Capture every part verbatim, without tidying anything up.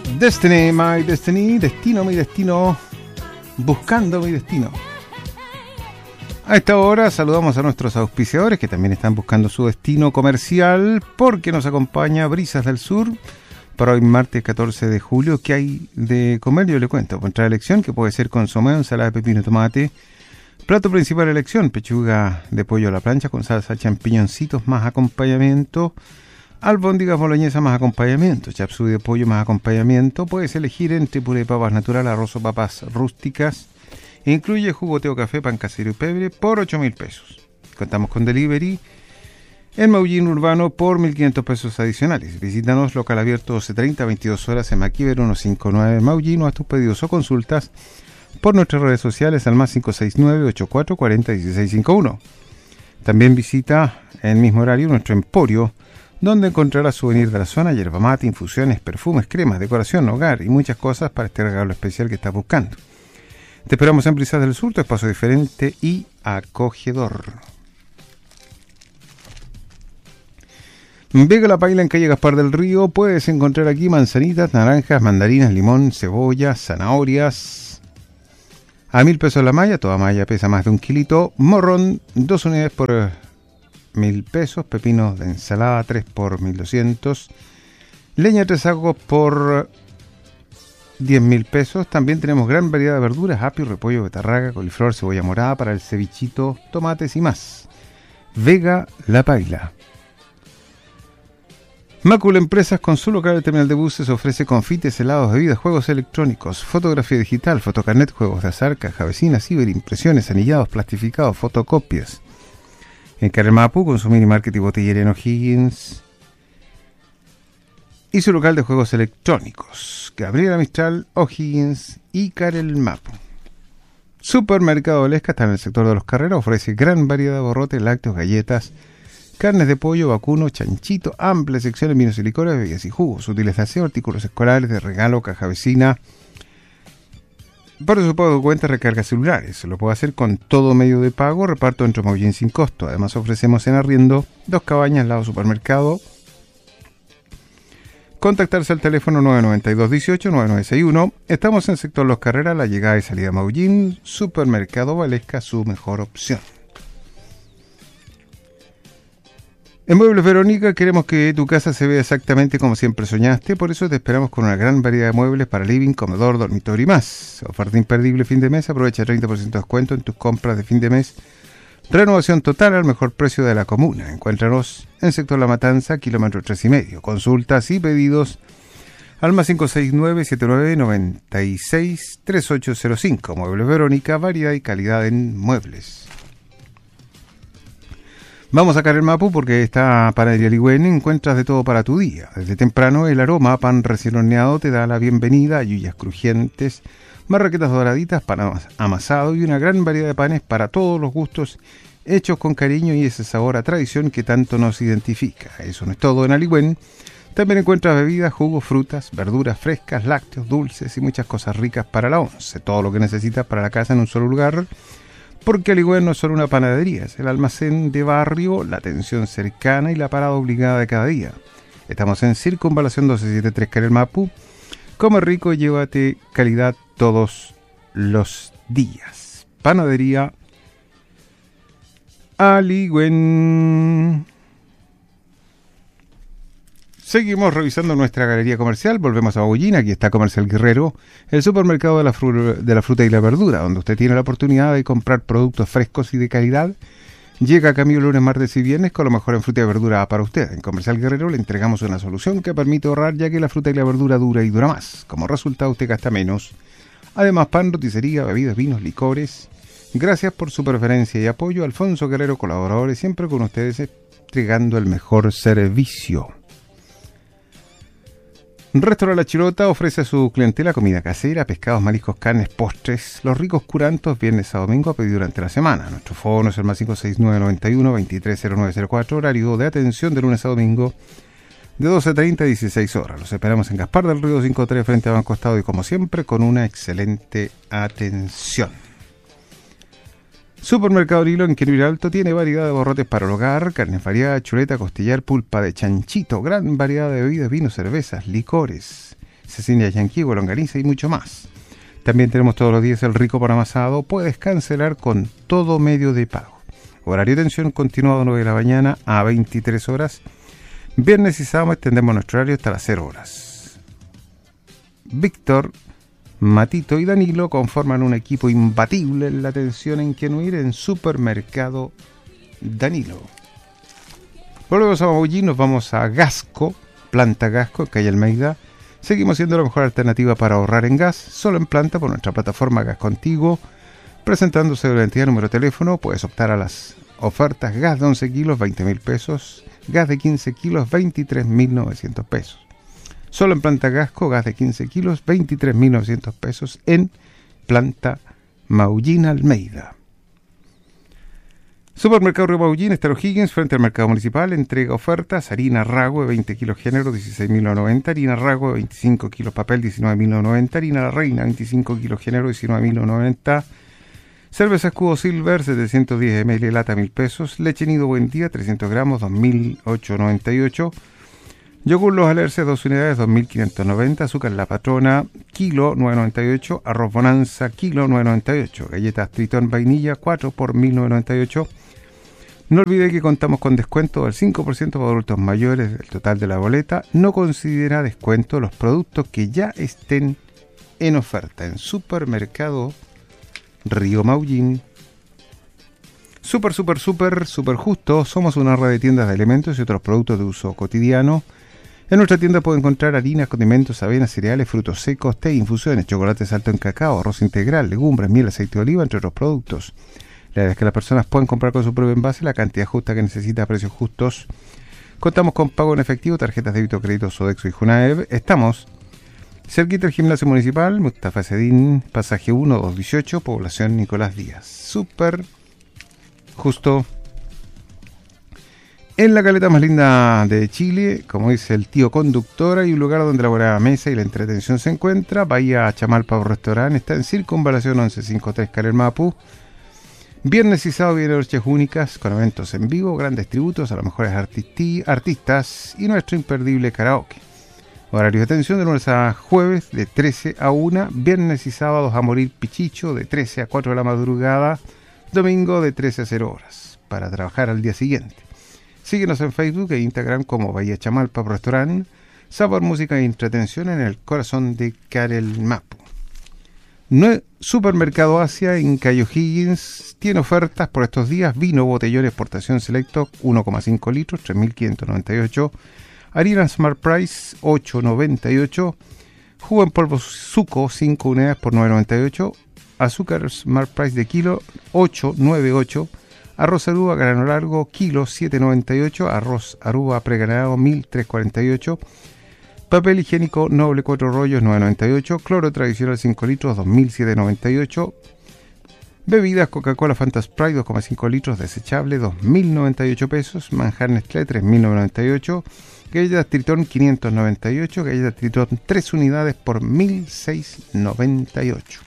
Destiny, my destiny, destino, mi destino, buscando mi destino. A esta hora saludamos a nuestros auspiciadores que también están buscando su destino comercial, porque nos acompaña Brisas del Sur para hoy martes catorce de julio. ¿Qué hay de comer? Yo le cuento. Nuestra elección, que puede ser consomé, ensalada de pepino y tomate. Plato principal de elección, pechuga de pollo a la plancha con salsa champiñoncitos más acompañamiento. Albóndigas boloñesas más acompañamiento, chapsui de pollo más acompañamiento. Puedes elegir entre puré de papas natural, arroz o papas rústicas. Incluye jugoteo, café, pan casero y pebre por ocho mil pesos. Contamos con delivery en Maullín Urbano por mil quinientos pesos adicionales. Visítanos, local abierto doce treinta, veintidós horas en Maquiver ciento cincuenta y nueve en Maullín, o haz tus pedidos o consultas por nuestras redes sociales al más cinco seis nueve, ochenta y cuatro, cuarenta, dieciséis cincuenta y uno. También visita en el mismo horario nuestro emporio, donde encontrarás souvenirs de la zona, yerba mate, infusiones, perfumes, cremas, decoración, hogar y muchas cosas para este regalo especial que estás buscando. Te esperamos en Brisas del Sur, tu espacio diferente y acogedor. Vega La Paila en calle Gaspar del Río. Puedes encontrar aquí manzanitas, naranjas, mandarinas, limón, cebolla, zanahorias. A mil pesos la malla, toda malla pesa más de un kilito. Morrón, dos unidades por mil pesos, pepinos de ensalada, tres por mil doscientos, leña de tres sacos por diez mil pesos. También tenemos gran variedad de verduras, apio, repollo, betarraga, coliflor, cebolla morada para el cevichito, tomates y más. Vega La Paila. Macul Empresas, con su local de terminal de buses, ofrece confites, helados, bebidas, juegos electrónicos, fotografía digital, fotocarnet, juegos de azar, caja vecina, ciberimpresiones, anillados, plastificados, fotocopias. En Karel Mapu, con su mini market y botillería en O'Higgins. Y su local de juegos electrónicos, Gabriela Mistral, O'Higgins y Karel Mapu. Supermercado Lesca está en el sector de los Carreras, ofrece gran variedad de borrotes, lácteos, galletas, carnes de pollo, vacuno, chanchito, amplia sección de vinos y licores, bebidas y jugos, útiles de aseo, artículos escolares, de regalo, caja vecina. Por su pago de cuenta, recarga celulares. Lo puede hacer con todo medio de pago, reparto entre Maullín sin costo. Además ofrecemos en arriendo dos cabañas al lado del supermercado. Contactarse al teléfono nueve nueve dos, dieciocho, nueve nueve seis uno. Estamos en el sector Los Carreras, la llegada y salida de Maullín. Supermercado Valesca, su mejor opción. En Muebles Verónica queremos que tu casa se vea exactamente como siempre soñaste, por eso te esperamos con una gran variedad de muebles para living, comedor, dormitorio y más. Oferta imperdible fin de mes, aprovecha el treinta por ciento de descuento en tus compras de fin de mes. Renovación total al mejor precio de la comuna. Encuéntranos en sector La Matanza, kilómetro tres y medio. Consultas y pedidos al más cinco seis nueve, siete nueve, nueve seis, tres ocho cero cinco. Muebles Verónica, variedad y calidad en muebles. Vamos a Karel Mapu porque está Panadería Ligüen, encuentras de todo para tu día. Desde temprano el aroma a pan recién horneado te da la bienvenida a yuyas crujientes, marraquetas doraditas, pan amasado y una gran variedad de panes para todos los gustos, hechos con cariño y ese sabor a tradición que tanto nos identifica. Eso no es todo en Aligüen. También encuentras bebidas, jugos, frutas, verduras frescas, lácteos, dulces y muchas cosas ricas para la once. Todo lo que necesitas para la casa en un solo lugar. Porque Aligüen no es solo una panadería, es el almacén de barrio, la atención cercana y la parada obligada de cada día. Estamos en Circunvalación doce setenta y tres Karel Mapu. Come rico y llévate calidad todos los días. Panadería Aligüen. Seguimos revisando nuestra galería comercial, volvemos a Maullín, aquí está Comercial Guerrero, el supermercado de la, fru- de la fruta y la verdura, donde usted tiene la oportunidad de comprar productos frescos y de calidad. Llega a cambio lunes, martes y viernes con lo mejor en fruta y verdura para usted. En Comercial Guerrero le entregamos una solución que permite ahorrar, ya que la fruta y la verdura dura y dura más. Como resultado usted gasta menos. Además, pan, roticería, bebidas, vinos, licores. Gracias por su preferencia y apoyo. Alfonso Guerrero, colaboradores, siempre con ustedes entregando el mejor servicio. Restaurante La Chilota ofrece a su clientela comida casera, pescados, mariscos, carnes, postres, los ricos curantos, viernes a domingo a pedir durante la semana. Nuestro fono es el más cinco seis nueve, noventa y uno, veintitrés cero nueve cero cuatro, horario de atención de lunes a domingo de doce treinta a dieciséis horas. Los esperamos en Gaspar del Río cincuenta y tres frente a Banco Estado y como siempre con una excelente atención. Supermercado Lilo en Quiribir Alto tiene variedad de borrotes para el hogar, carne variada, chuleta, costillar, pulpa de chanchito, gran variedad de bebidas, vinos, cervezas, licores. cecina yanqui, longaniza y mucho más. También tenemos todos los días el rico pan amasado. Puedes cancelar con todo medio de pago. Horario de atención continuado nueve de la mañana a veintitrés horas. Viernes y sábado extendemos nuestro horario hasta las cero horas. Víctor, Matito y Danilo conforman un equipo imbatible en la atención en Quenuir en Supermercado Danilo. Volvemos a Maullín, nos vamos a Gasco, Planta Gasco, calle Almeida. Seguimos siendo la mejor alternativa para ahorrar en gas, solo en planta por nuestra plataforma Gas Contigo. Presentándose de la entidad, número de teléfono, puedes optar a las ofertas gas de once kilos, veinte mil pesos, gas de quince kilos, veintitrés mil novecientos pesos. Solo en Planta Gasco, gas de quince kilos, veintitrés mil novecientos pesos en Planta Maullín Almeida. Supermercado Río Maullín, Estero Higgins, frente al mercado municipal, entrega ofertas, harina Rago de veinte kilos género, dieciséis mil novecientos noventa, harina Rago de veinticinco kilos papel, diecinueve mil novecientos noventa, harina La Reina, veinticinco kilos género, diecinueve mil novecientos noventa, cerveza Escudo Silver, setecientos diez mililitros, lata, mil pesos, leche Nido Buen Día, trescientos gramos, dos mil ochocientos noventa y ocho, yogur Los Alerces, dos unidades, dos mil quinientos noventa, azúcar La Patrona, kilo, nueve noventa y ocho, arroz Bonanza, kilo, nueve noventa y ocho, galletas Tritón Vainilla, cuatro por mil novecientos noventa y ocho. No olvide que contamos con descuento del cinco por ciento para adultos mayores del total de la boleta. No considera descuento los productos que ya estén en oferta en Supermercado Río Maullín. Super, super, super, super justo. Somos una red de tiendas de alimentos y otros productos de uso cotidiano. En nuestra tienda puede encontrar harinas, condimentos, avenas, cereales, frutos secos, té, infusiones, chocolates alto en cacao, arroz integral, legumbres, miel, aceite de oliva, entre otros productos. La idea es que las personas puedan comprar con su propio envase la cantidad justa que necesita a precios justos. Contamos con pago en efectivo, tarjetas de débito, crédito, Sodexo y Junaev. Estamos cerquita del gimnasio municipal, Mustafa Sedín, pasaje uno doscientos dieciocho, población Nicolás Díaz. Súper justo. En la caleta más linda de Chile, como dice el tío conductor, hay un lugar donde la buena mesa y la entretención se encuentra. Vaya a Chamalpa Restaurant, está en Circunvalación once cincuenta y tres, Calel Mapu. Viernes y sábado vienen noches únicas con eventos en vivo, grandes tributos a los mejores artisti- artistas y nuestro imperdible karaoke. Horario de atención de lunes a jueves de trece a una, viernes y sábados a morir pichicho de trece a cuatro de la madrugada, domingo de trece a cero horas, para trabajar al día siguiente. Síguenos en Facebook e Instagram como Bahía Chamalpa Restaurant, sabor, música y entretención en el corazón de Calel Mapu. Supermercado Asia en Cayo Higgins tiene ofertas por estos días. Vino botellón exportación selecto uno coma cinco litros, tres mil quinientos noventa y ocho. Harina Smart Price ocho noventa y ocho. Jugo en polvo Suco cinco unidades por nueve noventa y ocho. Azúcar Smart Price de kilo ocho noventa y ocho. Arroz Aruba grano largo kilo siete noventa y ocho. Arroz Aruba pregranado mil trescientos cuarenta y ocho. Papel higiénico noble cuatro rollos nueve noventa y ocho, cloro tradicional cinco litros dos mil setecientos noventa y ocho, bebidas Coca-Cola Fanta Sprite dos coma cinco litros desechable dos mil noventa y ocho pesos, manjar Nestlé tres mil noventa y ocho, galletas Tritón quinientos noventa y ocho, galletas Tritón tres unidades por mil seiscientos noventa y ocho.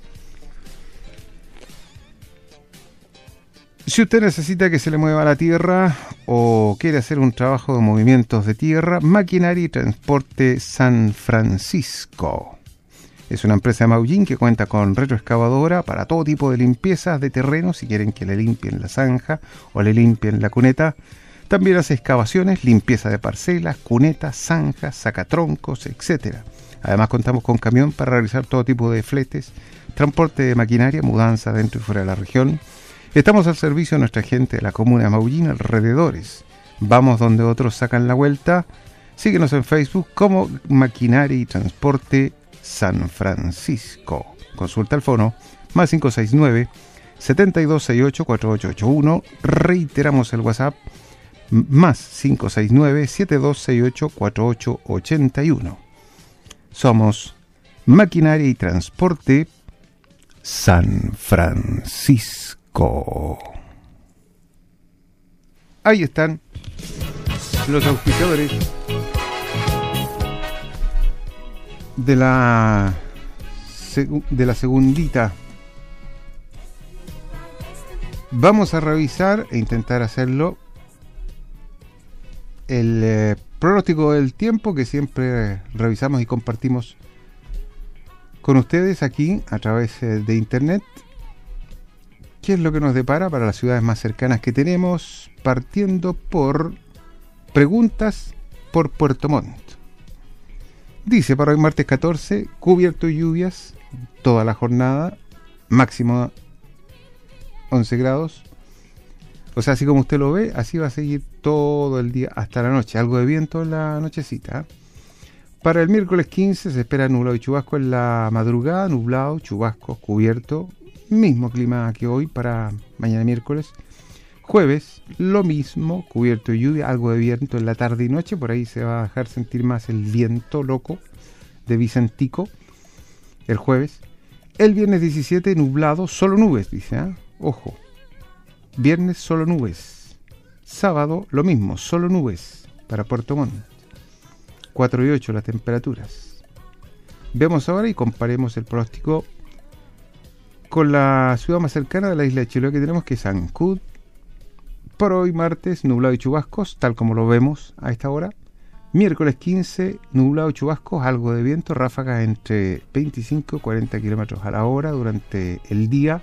Si usted necesita que se le mueva la tierra o quiere hacer un trabajo de movimientos de tierra, Maquinaria y Transporte San Francisco. Es una empresa de Maullín que cuenta con retroexcavadora para todo tipo de limpiezas de terreno, si quieren que le limpien la zanja o le limpien la cuneta. También hace excavaciones, limpieza de parcelas, cunetas, zanjas, sacatroncos, etcétera. Además contamos con camión para realizar todo tipo de fletes, transporte de maquinaria, mudanza dentro y fuera de la región. Estamos al servicio de nuestra gente de la comuna de Maullín, alrededores. Vamos donde otros sacan la vuelta. Síguenos en Facebook como Maquinaria y Transporte San Francisco. Consulta al fono más cinco seis nueve, siete dos seis ocho, cuatro ocho ocho uno. Reiteramos el WhatsApp más cinco seis nueve, siete dos seis ocho, cuatro ocho ocho uno. Somos Maquinaria y Transporte San Francisco. Ahí están los auspiciadores de la de la segundita. Vamos a revisar e intentar hacerlo el eh, pronóstico del tiempo que siempre revisamos y compartimos con ustedes aquí a través de internet. ¿Qué es lo que nos depara para las ciudades más cercanas que tenemos? Partiendo por preguntas por Puerto Montt. Dice para hoy martes catorce, cubierto de lluvias toda la jornada, máximo once grados. O sea, así como usted lo ve, así va a seguir todo el día hasta la noche. Algo de viento en la nochecita. Para el miércoles quince se espera nublado y chubasco en la madrugada, nublado, chubasco, cubierto. Mismo clima que hoy para mañana miércoles. Jueves, lo mismo, cubierto y lluvia, algo de viento en la tarde y noche. Por ahí se va a dejar sentir más el viento loco de Vicentico el jueves. El viernes diecisiete, nublado, solo nubes, dice, ¿eh? Ojo. Viernes solo nubes. Sábado lo mismo, solo nubes para Puerto Montt. cuatro y ocho las temperaturas. Veamos ahora y comparemos el pronóstico con la ciudad más cercana de la isla de Chiloé que tenemos, que es Ancud. Por hoy martes, nublado y chubascos, tal como lo vemos a esta hora. Miércoles quince, nublado y chubascos, algo de viento, ráfagas entre veinticinco y cuarenta kilómetros a la hora durante el día.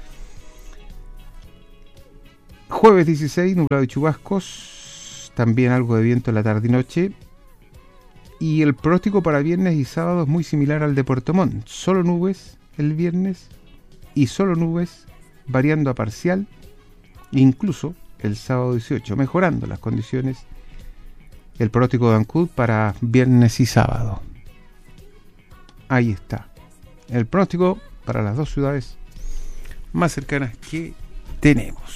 Jueves dieciséis, nublado y chubascos, también algo de viento en la tarde y noche. Y el pronóstico para viernes y sábado es muy similar al de Puerto Montt. Solo nubes el viernes y solo nubes, variando a parcial, incluso el sábado dieciocho, mejorando las condiciones. El pronóstico de Ancud para viernes y sábado. Ahí está. El pronóstico para las dos ciudades más cercanas que tenemos.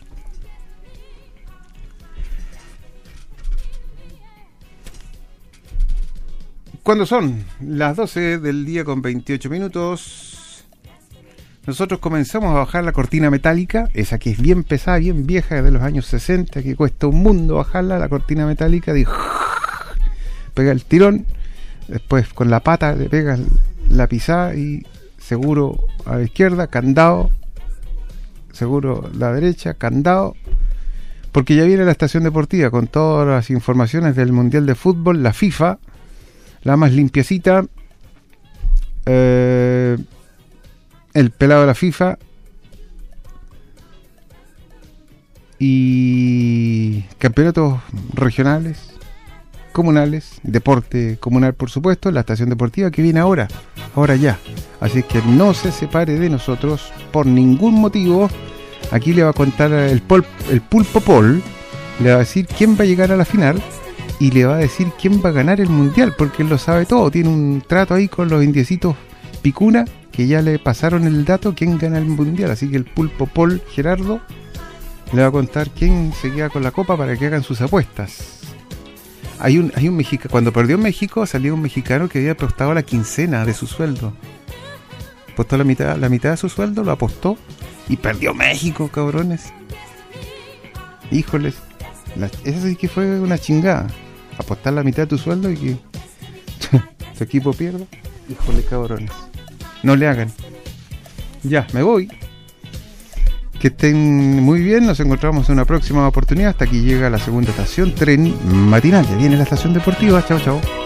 Cuando son las doce del día con veintiocho minutos, nosotros comenzamos a bajar la cortina metálica, esa que es bien pesada, bien vieja, de los años sesenta, que cuesta un mundo bajarla, la cortina metálica, de pega el tirón, después con la pata le pega la pisada y seguro a la izquierda, candado, seguro a la derecha, candado, porque ya viene la estación deportiva con todas las informaciones del Mundial de Fútbol, la FIFA, la más limpiecita, eh, el pelado de la FIFA y campeonatos regionales, comunales, deporte comunal por supuesto, la estación deportiva que viene ahora, ahora ya. Así que no se separe de nosotros por ningún motivo. Aquí le va a contar el, pol, el Pulpo Pol, le va a decir quién va a llegar a la final y le va a decir quién va a ganar el mundial, porque él lo sabe todo, tiene un trato ahí con los indiecitos Picuna, que ya le pasaron el dato quién gana el mundial, así que el Pulpo Pol Gerardo le va a contar quién se queda con la copa para que hagan sus apuestas. Hay un, hay un mexicano, cuando perdió México salió un mexicano que había apostado la quincena de su sueldo, apostó la mitad, la mitad de su sueldo, lo apostó y perdió México, cabrones. Híjoles, la, esa sí que fue una chingada. Apostar la mitad de tu sueldo y que tu equipo pierda. Híjole, cabrones. No le hagan. Ya, me voy. Que estén muy bien. Nos encontramos en una próxima oportunidad. Hasta aquí llega la segunda estación, tren matinal. Ya viene la estación deportiva. Chao, chao.